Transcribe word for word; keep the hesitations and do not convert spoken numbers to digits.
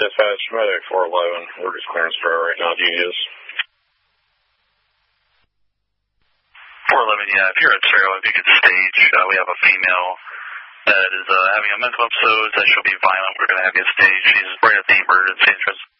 Dispatch, Medic four eleven. We're just clearance for right now. Do you use? four eleven, yeah. If you're at Cerro, if you could stage, uh, we have a female that is uh, having a mental episode that she'll be violent. We're going to have you stage. She's right at the emergency.